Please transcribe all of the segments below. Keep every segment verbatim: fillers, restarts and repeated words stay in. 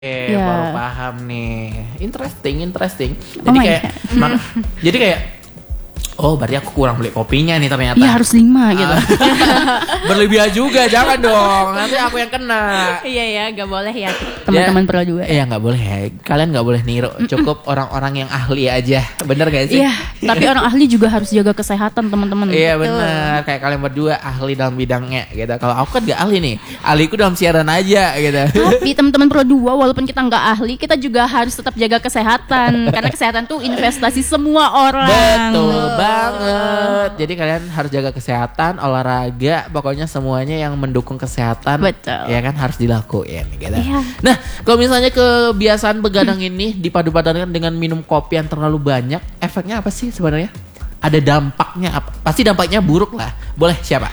Eh, Ya. baru paham nih. Interesting, interesting. Oh Jadi my kayak, mak- jadi kayak, oh berarti aku kurang beli kopinya nih ternyata. Iya harus lima gitu. Berlebihan juga, jangan dong. Nanti aku yang kena. Iya ya, gak boleh ya teman-teman Ya, pro juga. Iya nggak boleh ya. Kalian nggak boleh niru. Cukup orang-orang yang ahli aja. Bener gak sih? Iya, tapi orang ahli juga harus jaga kesehatan teman-teman. Iya benar, kayak kalian berdua ahli dalam bidangnya gitu. Kalau aku kan gak ahli nih, ahliku dalam siaran aja gitu. Tapi teman-teman pro dua walaupun kita nggak ahli, kita juga harus tetap jaga kesehatan karena kesehatan tuh investasi semua orang. Betul banget. Jadi kalian harus jaga kesehatan, olahraga, pokoknya semuanya yang mendukung kesehatan. Betul. Ya kan harus dilakuin gitu. Iya. Nah, kalau misalnya kebiasaan begadang ini dipadu-padankan dengan minum kopi yang terlalu banyak, efeknya apa sih sebenarnya? Ada dampaknya apa? Pasti dampaknya buruk lah. Boleh siapa?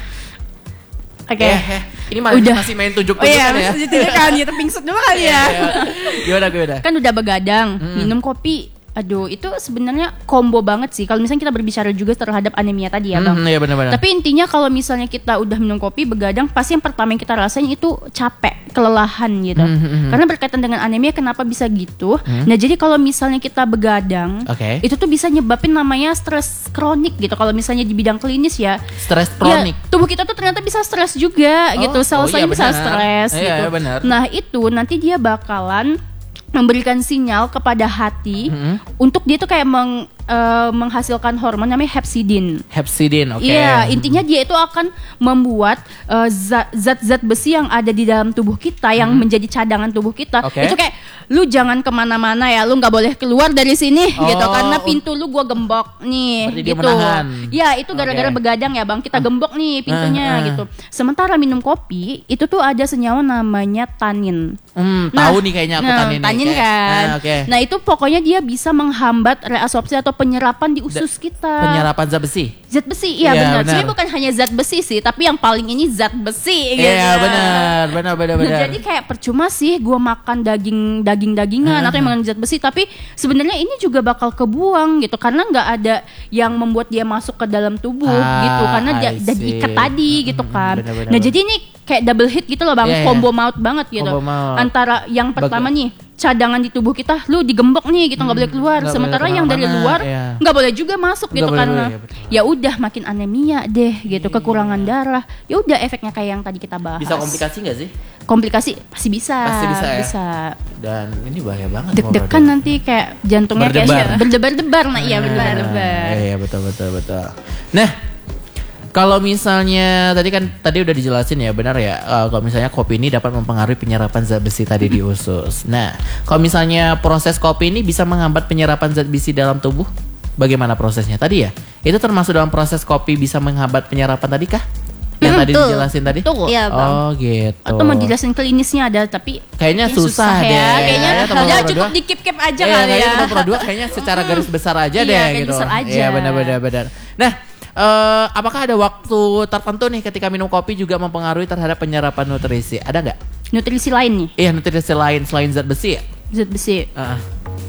Oke. Eh, eh, ini masih, Udah. masih main Oh tunjuk-tunjukan iya, ya. masih tidak kan ya, terpingsut dulu kali ya. Iya. Gimana gimana? Kan udah begadang, minum kopi. Aduh, itu sebenarnya combo banget sih. Kalau misalnya kita berbicara juga terhadap anemia tadi ya, Bang. Hmm, iya benar-benar. Tapi intinya kalau misalnya kita udah minum kopi begadang, pasti yang pertama yang kita rasain itu capek, kelelahan gitu. Hmm, hmm, hmm. Karena berkaitan dengan anemia, kenapa bisa gitu? Nah, jadi kalau misalnya kita begadang, Oke. itu tuh bisa nyebabin namanya stres kronik gitu. Kalau misalnya di bidang klinis ya, Stres kronik. ya, tubuh kita tuh ternyata bisa stres juga Oh, gitu. oh Sel-selnya iya bisa benar. stres Iya, gitu. iya benar. Nah, itu nanti dia bakalan memberikan sinyal kepada hati Hmm. untuk dia tuh kayak meng, eh, menghasilkan hormon namanya hepsidin. Hepsidin, oke. Iya, intinya dia itu akan membuat eh, zat- zat-zat besi yang ada di dalam tubuh kita yang menjadi cadangan tubuh kita. Oke. Itu kayak lu jangan kemana-mana ya, lu nggak boleh keluar dari sini Oh, gitu karena un- pintu lu gua gembok nih Berarti dia gitu. menahan. Ya itu gara-gara Oke. begadang ya bang, kita gembok nih pintunya Ah, ah. gitu. Sementara minum kopi itu tuh ada senyawa namanya tanin. Hmm, Nah, tahu nih kayaknya aku nah, tanin nih. tanin Kayak- kan. Nah, oke. Nah itu pokoknya dia bisa menghambat reabsorpsi atau penyerapan di usus kita. Penyerapan zat besi. Zat besi, iya Iya, benar. benar. Sebenarnya bukan hanya zat besi sih, tapi yang paling ini zat besi. Gitu. Iya, benar, benar, benar, Nah, benar. jadi kayak percuma sih gue makan daging daging dagingan Ah. atau yang mengandung zat besi, tapi sebenarnya ini juga bakal kebuang gitu karena nggak ada yang membuat dia masuk ke dalam tubuh Ah, gitu karena dia I udah see. diikat tadi gitu Mm-mm, kan. benar, benar, Nah benar. jadi ini kayak double hit gitu loh bang, Iya, iya. combo maut banget gitu. Combo maut. Antara yang pertama Baga- nih cadangan di tubuh kita, lu digembok nih gitu nggak boleh keluar. nggak Sementara boleh yang dari kemana-mana, luar iya. nggak boleh juga masuk Nggak gitu boleh, karena boleh, betul. ya udah makin anemia deh gitu, kekurangan darah. Ya udah efeknya kayak yang tadi kita bahas. Bisa komplikasi nggak sih? Komplikasi pasti bisa. Pasti bisa ya? Bisa. Dan ini bahaya banget. Deg-degan kalau nanti kayak jantungnya Berdebar. kayak berdebar-debar. Nah, iya Ah, berdebar-debar. Iya, betul, betul, betul. Nah, kalau misalnya tadi kan tadi udah dijelasin ya, benar ya. eh, kalau misalnya kopi ini dapat mempengaruhi penyerapan zat besi tadi di usus. Nah, kalau misalnya proses kopi ini bisa menghambat penyerapan zat besi dalam tubuh, bagaimana prosesnya tadi ya? Itu termasuk dalam proses kopi bisa menghambat penyerapan tadi kah? Yang Hmm, tadi betul. dijelasin tadi? Betul. Iya, Bang. Oh gitu. Atau mau jelasin klinisnya ada tapi Kayaknya susah, deh. ya. Kayaknya Ya, teman-teman ya berdua. cukup di keep keep aja Iya, kali kayaknya ya. teman pro dua kayaknya secara garis besar aja Iya, deh garis gitu. besar aja. Iya benar-benar benar. Nah, eh, apakah ada waktu tertentu nih ketika minum kopi juga mempengaruhi terhadap penyerapan nutrisi? Ada nggak? Nutrisi lain nih, Iya nutrisi lain selain zat besi ya? zat besi. Heeh.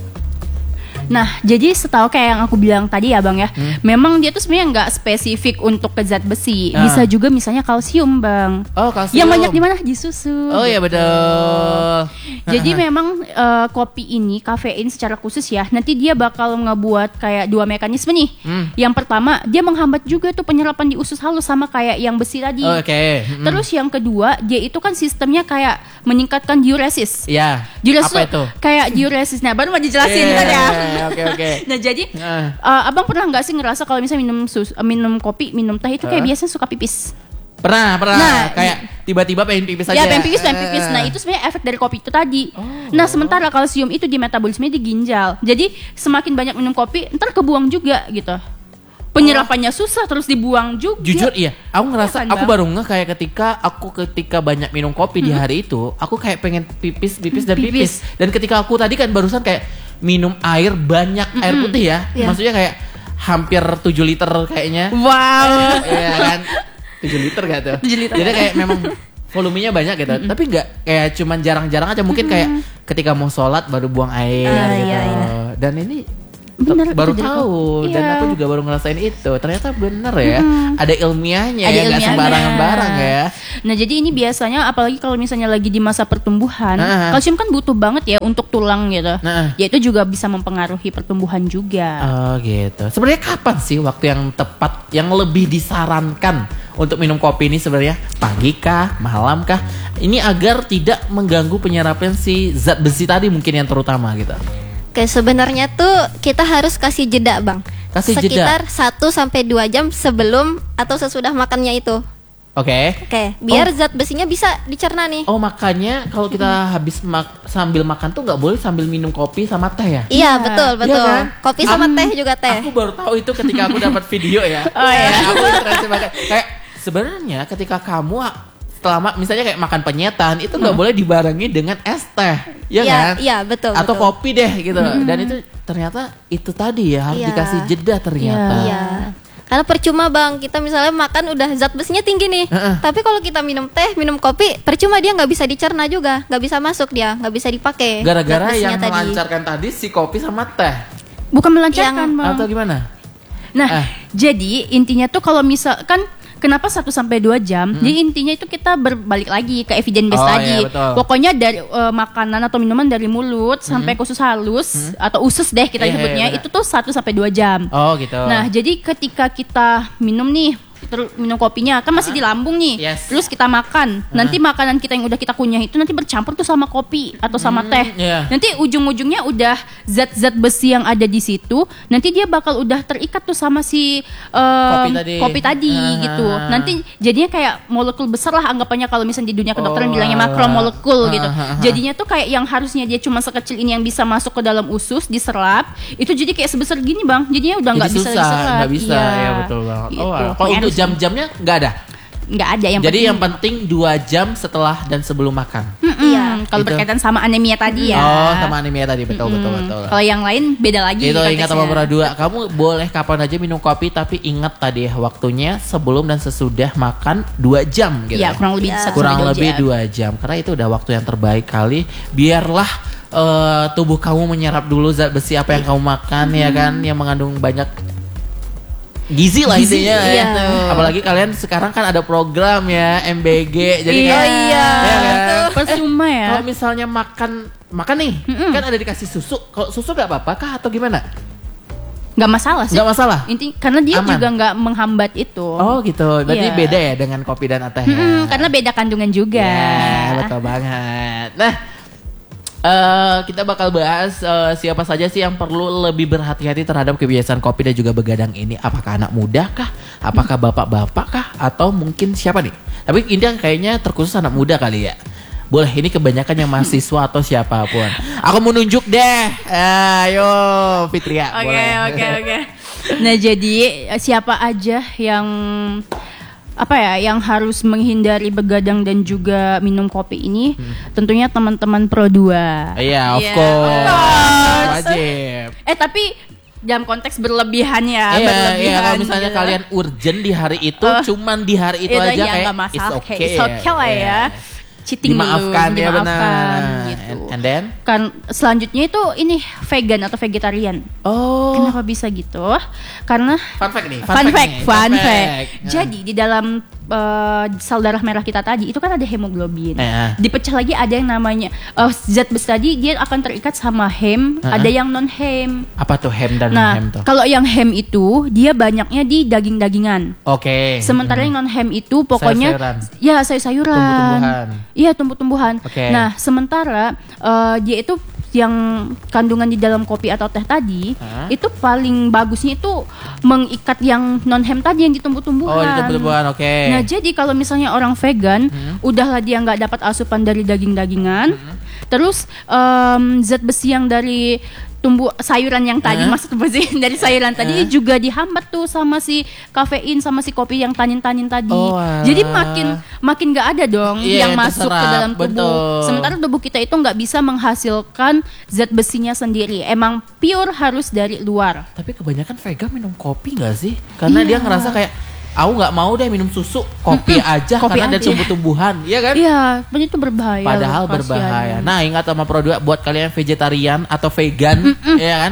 Nah, jadi setahu kayak yang aku bilang tadi ya Bang ya, memang dia tuh sebenarnya nggak spesifik untuk ke zat besi. Ah. Bisa juga misalnya kalsium Bang. Oh kalsium. Yang banyak di mana? Di susu. Oh iya gitu. betul. Jadi memang eh, kopi ini kafein secara khusus ya, nanti dia bakal ngebuat kayak dua mekanisme nih. Hmm. Yang pertama dia menghambat juga tuh penyerapan di usus halus sama kayak yang besi tadi. Oh, Oke. Mm. Terus yang kedua dia itu kan sistemnya kayak meningkatkan diuresis. Ya. Diuresis Apa tuh itu? kayak diuresis. Nah baru mau dijelasin Iya, kan ya. Oke oke. Nah jadi Nah. eh, abang pernah nggak sih ngerasa kalau misalnya minum sus, eh, minum kopi, minum teh itu kayak Hah? biasanya suka pipis? Pernah pernah. Nah, kayak tiba-tiba pengen pipis aja. Ya pengen pipis, pengen pipis. Eh. Nah itu sebenarnya efek dari kopi itu tadi. Oh. Nah sementara kalsium itu di metabolisme di ginjal. Jadi semakin banyak minum kopi, ntar kebuang juga gitu. Penyerapannya susah terus dibuang juga. Jujur iya, aku ngerasa Iya kan, aku Bang? baru ngeh kayak ketika aku ketika banyak minum kopi di hari itu, aku kayak pengen pipis, pipis dan pipis. Pipis. Dan ketika aku tadi kan barusan kayak minum air banyak air putih ya, Iya. maksudnya kayak hampir tujuh liter kayaknya. Wow. Iya kan? tujuh liter gak tuh? tujuh liter. Jadi kayak memang volumenya banyak gitu, tapi nggak kayak cuman jarang-jarang aja mungkin kayak ketika mau sholat baru buang air Ah, gitu. iya, iya. Dan ini Bener, baru itu jadi tahu kopi. dan Iya. aku juga baru ngerasain itu. Ternyata bener ya. Mm-mm. Ada ilmiahnya Ada ya, nggak ilmiahnya. sembarangan barang ya. Nah jadi ini biasanya apalagi kalau misalnya lagi di masa pertumbuhan, Nah. kalsium kan butuh banget ya untuk tulang gitu. Nah. Ya itu juga bisa mempengaruhi pertumbuhan juga. Oh gitu. Sebenarnya kapan sih waktu yang tepat yang lebih disarankan untuk minum kopi ini sebenarnya? Pagi kah, malam kah? Ini agar tidak mengganggu penyerapan si zat besi tadi mungkin yang terutama gitu. Oke, sebenarnya tuh kita harus kasih jeda, Bang. Kasih jeda. Sekitar satu sampai dua jam sebelum atau sesudah makannya itu. Oke. Oke, biar zat besinya bisa dicerna nih. Oh makanya kalau kita habis mak- sambil makan tuh nggak boleh sambil minum kopi sama teh ya? Iya, Iya. betul, betul. Iya kan? Kopi sama Am- teh juga teh. Aku baru tahu itu ketika aku dapat video ya. Oh, iya. Aku interest banget. Kayak sebenarnya ketika kamu setelah ma- misalnya kayak makan penyetan itu nggak boleh dibarengi dengan es teh, ya Iya, kan? iya, betul, Atau betul. kopi deh gitu. Dan itu ternyata itu tadi ya harus Iya. dikasih jeda ternyata. Iya. Karena percuma, Bang, kita misalnya makan udah zat besinya tinggi nih. Heeh. Tapi kalau kita minum teh, minum kopi, percuma dia nggak bisa dicerna juga, nggak bisa masuk dia, nggak bisa dipakai. Gara-gara zat besinya yang tadi. melancarkan tadi si kopi sama teh Bukan melancarkan, Yang- Bang. atau gimana? Nah, Eh. jadi intinya tuh kalau misalkan kenapa satu sampai dua jam? Jadi intinya itu kita berbalik lagi ke evidence base Oh, tadi. iya, betul. Pokoknya dari eh, makanan atau minuman dari mulut sampai ke usus halus atau usus deh kita Iya, iya, sebutnya iya. itu tuh satu sampai dua jam. Oh gitu. Nah, jadi ketika kita minum nih, terus minum kopinya kan masih di lambung nih. Yes. Terus kita makan. Nanti makanan kita yang udah kita kunyah itu nanti bercampur tuh sama kopi atau sama Hmm, teh. iya. Nanti ujung-ujungnya udah zat-zat besi yang ada di situ, nanti dia bakal udah terikat tuh sama si eh, Kopi tadi. kopi tadi Ah. gitu. Nanti jadinya kayak molekul besar lah anggapannya kalau misalnya di dunia kedokteran Oh, bilangnya alah. makromolekul gitu. Ah, ah, ah. Jadinya tuh kayak yang harusnya dia cuma sekecil ini yang bisa masuk ke dalam usus diserap, itu jadi kayak sebesar gini, Bang. Jadinya udah nggak Jadi bisa susah, diserap. nggak bisa Iya. ya betul banget. Gitu. Oh, alah. Kalau Pokoknya untuk harus- jam-jamnya nggak ada. nggak ada yang Jadi penting. yang penting dua jam setelah dan sebelum makan. Mm-mm. Iya. Kalau Gitu. berkaitan sama anemia tadi ya. Oh, sama anemia tadi betul betul Mm. betul. Kalau yang lain beda lagi. Itu ingat sama konteksnya. nomor dua. Kamu boleh kapan aja minum kopi tapi ingat tadi ya waktunya sebelum dan sesudah makan dua jam gitu. Iya, ya. kurang lebih Iya. satu Kurang sampai dua lebih jam. dua jam karena itu udah waktu yang terbaik kali. Biarlah eh, tubuh kamu menyerap dulu zat besi apa yang kamu makan ya kan yang mengandung banyak gizi lah Gizi, intinya ya. iya. Apalagi kalian sekarang kan ada program ya M B G jadi Iya, kayak- iya. ya kan? Percuma ya. Kalau misalnya makan makan nih kan ada dikasih susu. Kalau susu gak apa-apa kah atau gimana? Nggak masalah sih. Nggak masalah. Inti karena dia Aman. juga nggak menghambat itu. Oh gitu. Berarti Iya. beda ya dengan kopi dan teh. Mm-mm, karena beda kandungan juga. Ya, betul banget. Nah, eh, kita bakal bahas eh, siapa saja sih yang perlu lebih berhati-hati terhadap kebiasaan kopi dan juga begadang ini. Apakah anak muda kah? Apakah bapak-bapak kah? Atau mungkin siapa nih? Tapi ini kayaknya terkhusus anak muda kali ya. Boleh, ini kebanyakan yang mahasiswa atau siapapun. Aku mau nunjuk deh. Ayo, Fitria. Oke, boleh. oke, oke. Nah, jadi eh, siapa aja yang apa ya yang harus menghindari begadang dan juga minum kopi ini? Tentunya teman-teman Pro dua. Iya, of Iya, course. of course. Wajib. Eh, tapi dalam konteks berlebihan Iya, ya, berlebihan. iya kalau misalnya gitu. kalian urgent di hari itu, Eh, cuman di hari itu Itu aja ya kayak nggak masalah, it's kayak okay, it's okay lah ya. Iya. Cheating dulu, Dimaafkan ya benar. dimaafkan, gitu. And, and then? Kan selanjutnya itu ini vegan atau vegetarian. Oh, Kenapa bisa gitu? Karena fun fact nih. fun, fact, nih, fun fact. fact. Jadi di dalam eh, sel darah merah kita tadi itu kan ada hemoglobin. Eh, eh. Dipecah lagi ada yang namanya eh, zat besi tadi dia akan terikat sama hem, Eh, ada eh. yang non hem. Apa tuh hem dan Nah, hem tuh? kalau yang hem itu dia banyaknya di daging-dagingan. Oke. Sementara yang non hem itu pokoknya Sayur-sayuran. ya sayur-sayuran. Tumbuh-tumbuhan. Iya, tumbuh-tumbuhan. Oke. Nah, sementara eh, dia itu yang kandungan di dalam kopi atau teh tadi Hah? itu paling bagusnya itu mengikat yang non hem tadi yang di tumbuh-tumbuhan. Oh, di tumbuh-tumbuhan, oke. Nah, jadi kalau misalnya orang vegan, Hmm. udahlah dia nggak dapat asupan dari daging-dagingan. Terus em, zat besi yang dari tumbuh sayuran yang tadi, Hah? maksud besi dari sayuran Hah? tadi juga dihambat tuh sama si kafein sama si kopi yang tanin-tanin tadi. Oh, alah. Jadi makin makin nggak ada dong Iya, yang yang masuk ke terserap, dalam tubuh. betul. Sementara tubuh kita itu nggak bisa menghasilkan zat besinya sendiri. Emang pure harus dari luar. Tapi kebanyakan vegan minum kopi gak sih? Karena dia Iya. ngerasa kayak aku nggak mau deh minum susu, kopi aja Kopi karena ada aja. tumbuh-tumbuhan, iya kan? Iya, benar itu berbahaya. Padahal loh, berbahaya. kasihan. Nah, ingat sama Pro dua buat kalian vegetarian atau vegan, ya kan?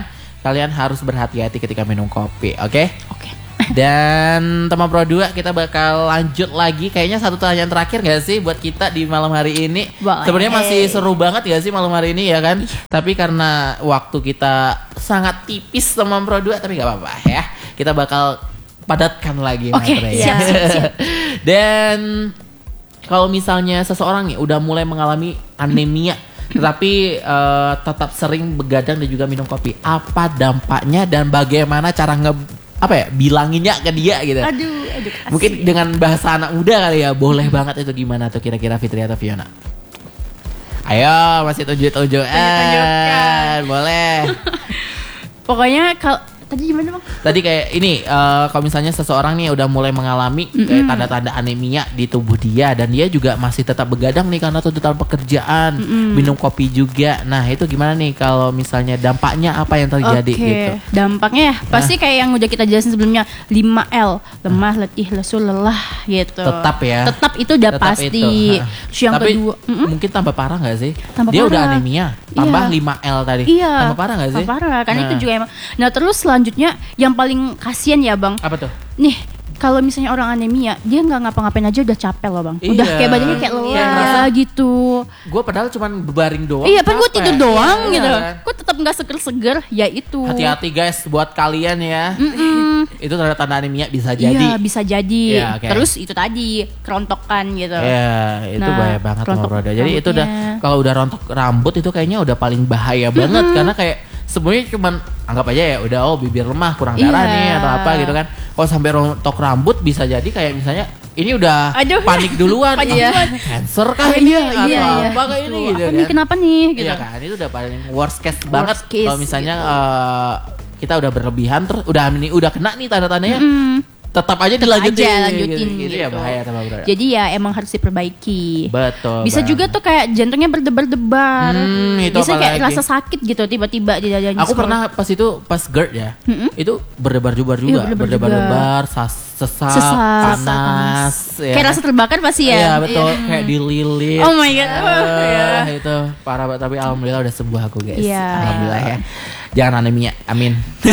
kalian harus berhati-hati ketika minum kopi, oke? Oke. Dan teman Pro dua kita bakal lanjut lagi. Kayaknya satu pertanyaan terakhir gak sih buat kita di malam hari ini? Boleh. Sebenarnya masih seru banget gak sih malam hari ini ya kan? Tapi karena waktu kita sangat tipis teman Pro dua, tapi gak apa-apa ya. Kita bakal padatkan lagi Oke, materai. siap, siap, siap. Dan kalau misalnya seseorang nih udah mulai mengalami anemia tetapi eh, tetap sering begadang dan juga minum kopi, apa dampaknya dan bagaimana cara nge apa ya bilanginnya ke dia gitu? Aduh, aduh. Mungkin dengan bahasa anak muda kali ya, boleh banget itu gimana tuh kira-kira Fitri atau Fiona? Ayo masih tunjuk-tunjukan, boleh. Pokoknya kalau tadi gimana bang? Tadi kayak ini eh, kalau misalnya seseorang nih udah mulai mengalami kayak tanda-tanda anemia di tubuh dia dan dia juga masih tetap begadang nih karena tuntutan pekerjaan, minum kopi juga. Nah itu gimana nih kalau misalnya dampaknya apa yang terjadi Oke, gitu? dampaknya ya pasti kayak yang udah kita jelasin sebelumnya, lima L, lemah, letih, lesu, lelah gitu. Tetap ya. Tetap itu udah Tetap pasti. itu. Terus yang Tapi kedua, mm-mm. mungkin tambah parah gak sih? Tambah Dia udah parah. anemia, tambah Iya. lima L tadi. Iya. Tambah parah gak sih? Tambah parah, karena Nah. itu juga emang. Nah terus selanjutnya yang paling kasian ya bang, Apa tuh? nih kalau misalnya orang anemia dia nggak ngapa-ngapain aja udah capek loh bang, udah Iya. kayak badannya kayak Iya. lelah Ngerasa- gitu. Gue padahal cuman berbaring doang. Iya, kan gue capek. tidur doang Iya. gitu, gue tetap nggak seger-seger, ya itu. Hati-hati guys buat kalian ya. Mm-mm. Itu tanda-tanda anemia bisa jadi. Iya bisa jadi. Iya, oke. Terus itu tadi kerontokan gitu. Ya, itu Nah, bahaya banget sama rontok Broda. Jadi itu udah rambutnya. kalau udah rontok rambut itu kayaknya udah paling bahaya banget karena kayak sebenarnya cuman anggap aja ya udah oh bibir lemah kurang darah Iya. nih atau apa gitu kan. Kalau sampai rontok rambut bisa jadi kayak misalnya ini udah Aduh. panik duluan. Panik Ah, duluan. Cancer kah Oh, ini iya, atau iya, iya. apa kayak ini Tuh, gitu apa kan. nih, kenapa nih gitu. Iya kan, itu udah paling worst case banget case, kalau misalnya gitu. eh, kita udah berlebihan terus udah ini udah kena nih tanda-tandanya. Mm. Tetap aja dilanjutin. Aja lanjutin gitu. Itu ya gitu. bahaya sama Broda. Jadi ya emang harus diperbaiki. Betul. Bisa banget. juga tuh kayak jantungnya berdebar-debar. Hmm, itu Bisa kayak apalagi. rasa sakit gitu tiba-tiba di dadanya. Aku pernah pas itu pas GERD ya, Mm-mm. itu berdebar-debar Iya, juga, berdebar-debar. berdebar-debar, sas- sesak, Sesak, panas, ya. Kayak rasa terbakar pasti ya. Iya betul, Iya. kayak dililit. Oh my God. Ah, Iya. Itu parah banget tapi alhamdulillah udah sembuh aku guys. Iya. Alhamdulillah ya. Jangan anemia, amin.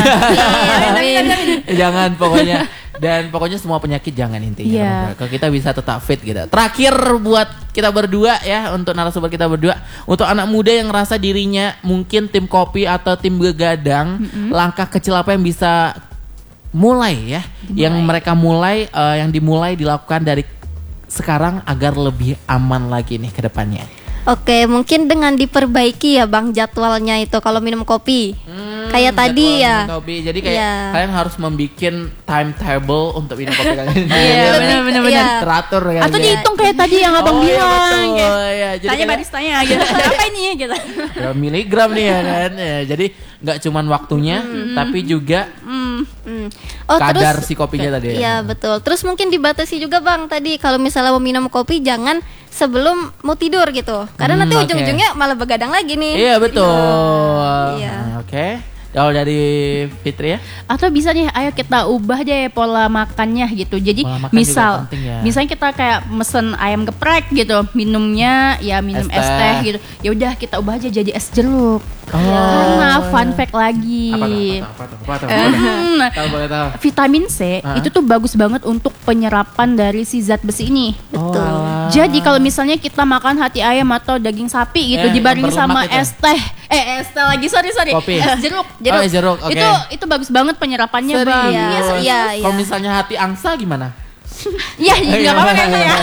Amin. Jangan pokoknya. Dan pokoknya semua penyakit jangan intinya. Iya. teman-teman. Kalau kita bisa tetap fit gitu. Terakhir buat kita berdua ya, untuk narasumber kita berdua, untuk anak muda yang ngerasa dirinya mungkin tim kopi atau tim begadang, langkah kecil apa yang bisa mulai ya, yang mereka mulai, eh, yang dimulai dilakukan dari sekarang agar lebih aman lagi nih ke depannya. Oke, mungkin dengan diperbaiki ya Bang jadwalnya itu kalau minum kopi. Hmm, Kayak tadi jadwal ya. minum kopi. Jadi kayak Iya. kalian harus membuat timetable untuk minum kopi kalian. Iya, benar-benar. Iya. Teratur kan. Atau ya. dihitung kayak tadi yang abang Oh, iya, bilang. betul. Kayak, Iya, jadi tanya kayak- baristanya gitu. Apa ini gitu. berapa miligram nih ya kan. Ya, jadi nggak cuman waktunya, tapi juga Hmm. Oh, kadar terus si kopinya tadi. ya. Iya betul. Terus mungkin dibatasi juga Bang tadi kalau misalnya mau minum kopi jangan sebelum mau tidur gitu. Karena Hmm, nanti oke. ujung-ujungnya malah begadang lagi nih. Iya betul. Iya. Nah, Oke. Kalau dari Fitri ya? Atau bisa nih, ayo kita ubah deh pola makannya gitu. Jadi Pola makan misal, juga penting ya. misalnya kita kayak mesen ayam geprek gitu, minumnya ya minum Es es, teh. teh gitu. Ya udah kita ubah aja jadi es jeruk. Oh. Karena fun fact lagi. Apa tuh? Apa tuh? Apa tuh? Apa tuh? Hmm, nah, Tahu boleh tahu. vitamin C Ah. itu tuh bagus banget untuk penyerapan dari si zat besi ini. Oh, Betul. alah. Jadi kalau misalnya kita makan hati ayam atau daging sapi gitu Eh, dibarengi yang sama berlemak itu. es teh, eh es teh lagi sorry sorry, Kopi. es jeruk, Oh, es jeruk, oke. Itu itu bagus banget penyerapannya bang. Serius? Iya, serius. iya, iya. Kalau misalnya hati angsa gimana? Ya nggak apa-apa kan ya.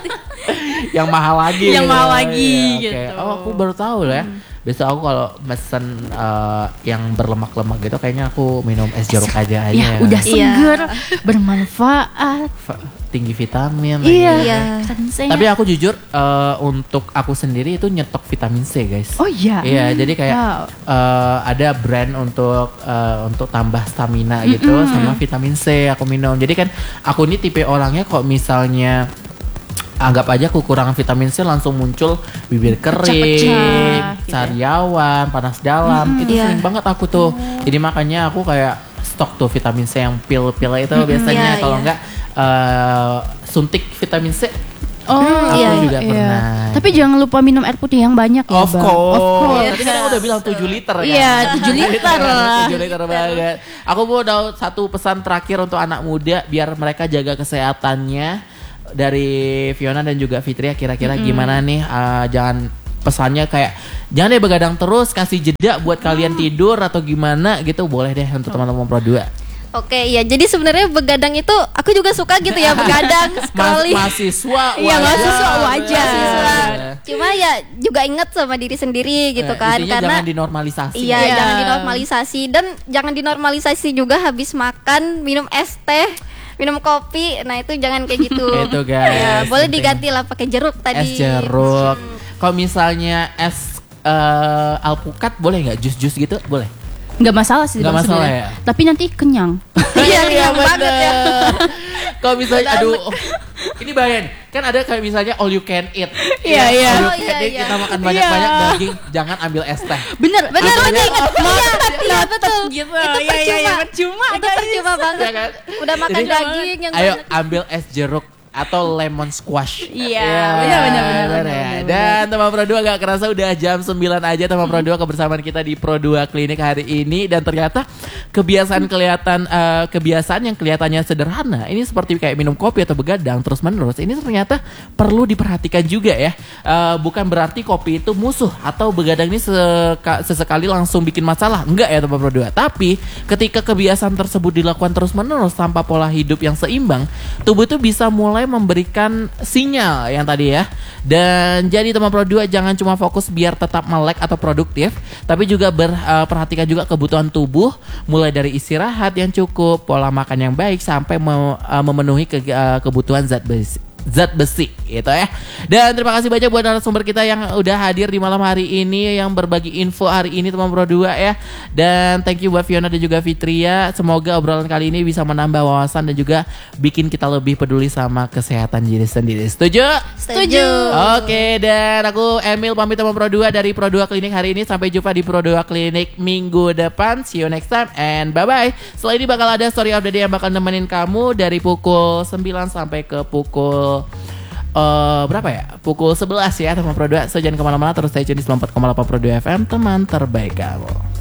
Yang mahal lagi. Yang gitu. mahal lagi, Iya, oke. gitu. Oh, aku baru tahu loh ya. Biasa aku kalau mesen eh, yang berlemak-lemak gitu kayaknya aku minum es jeruk aja aja. Ya udah Iya. seger, bermanfaat. Fa- tinggi vitamin. Iya. lagi. Iya. Vitamin C-nya. Tapi aku jujur eh, untuk aku sendiri itu nyetok vitamin C guys. Oh iya. Iya, jadi kayak Wow. eh, ada brand untuk eh, untuk tambah stamina gitu sama vitamin C aku minum. Jadi kan aku ini tipe orangnya kok misalnya anggap aja kekurangan vitamin C langsung muncul bibir kering, Pecah-pecah, gitu ya. sariawan, panas dalam. Itu iya. sering banget aku tuh. Jadi makanya aku kayak stok tuh vitamin C yang pil-pil itu biasanya iya, kalau iya. enggak eh, suntik vitamin C Oh, Aku iya, juga iya. pernah. Tapi jangan lupa minum air putih yang banyak ya, Of Bang. course. Of course. Tadi kan aku udah bilang tujuh liter kan. Iya, tujuh liter lah. tujuh liter banget. Aku mau ada satu pesan terakhir untuk anak muda biar mereka jaga kesehatannya dari Fiona dan juga Fitria. Kira-kira gimana nih? Uh, jangan pesannya kayak jangan deh begadang terus, kasih jeda buat kalian tidur atau gimana gitu, boleh deh untuk teman-teman Pro dua. Oke, iya. Jadi sebenarnya begadang itu aku juga suka gitu ya begadang sekali. Mas, mahasiswa Iya, mahasiswa wajar. Mahasiswa. Cuma ya juga ingat sama diri sendiri gitu Eh, kan, intinya karena jangan dinormalisasi. iya, Iya. jangan dinormalisasi dan jangan dinormalisasi juga habis makan minum es teh, minum kopi. Nah, itu jangan kayak gitu. Itu, guys. Ya, boleh Penting. diganti lah pakai jeruk tadi. Es jeruk. Kalau misalnya es eh, alpukat boleh nggak? Jus-jus gitu boleh? Nggak masalah sih Nggak Bang, masalah sebenarnya. ya? Tapi nanti kenyang. Iya, kenyang banget ya. Kalau misalnya aduh ini bayangin kan ada kayak misalnya all you can eat. Iya, iya. All you Oh, can iya, eat, iya. kita makan banyak-banyak Iya. daging, jangan ambil es teh. Bener, Bener, Ambilnya- bener ingat. Iya, iya betul. gitu. Itu Iya, iya, percuma. iya, percuma, Itu guys. percuma banget. Ya kan? Udah makan Jadi, daging yang ayo banyak. ambil es jeruk atau lemon squash. Iya, Ya, benar, benar, benar, benar benar, ya. benar, Dan teman Pro dua gak kerasa udah jam sembilan aja teman Pro dua kebersamaan kita di Pro dua Klinik hari ini, dan ternyata kebiasaan kelihatan eh, kebiasaan yang kelihatannya sederhana ini seperti kayak minum kopi atau begadang terus menerus ini ternyata perlu diperhatikan juga ya. Eh, bukan berarti kopi itu musuh atau begadang ini seka- sesekali langsung bikin masalah, enggak ya teman Pro dua. Tapi ketika kebiasaan tersebut dilakukan terus menerus tanpa pola hidup yang seimbang, tubuh itu bisa mulai memberikan sinyal yang tadi ya. Dan jadi teman Pro dua jangan cuma fokus biar tetap melek atau produktif, tapi juga berperhatikan juga kebutuhan tubuh, mulai dari istirahat yang cukup, pola makan yang baik sampai me- uh, memenuhi ke- uh, kebutuhan zat besi zat besi gitu ya. Dan terima kasih banyak buat narasumber kita yang udah hadir di malam hari ini, yang berbagi info hari ini teman Pro dua ya. Dan thank you buat Fiona dan juga Fitria. Semoga obrolan kali ini bisa menambah wawasan dan juga bikin kita lebih peduli sama kesehatan diri sendiri. Setuju? Setuju. Oke, dan aku Emil pamit teman Pro dua dari Pro dua Klinik hari ini. Sampai jumpa di Pro dua Klinik minggu depan. See you next time and bye-bye. Setelah ini bakal ada story of the day yang bakal nemenin kamu dari pukul sembilan sampai ke pukul Uh, berapa ya? Pukul sebelas ya teman Pro dua. So jangan kemana-mana, terus stay tune di sembilan puluh empat koma delapan Pro dua F M, teman terbaik kamu.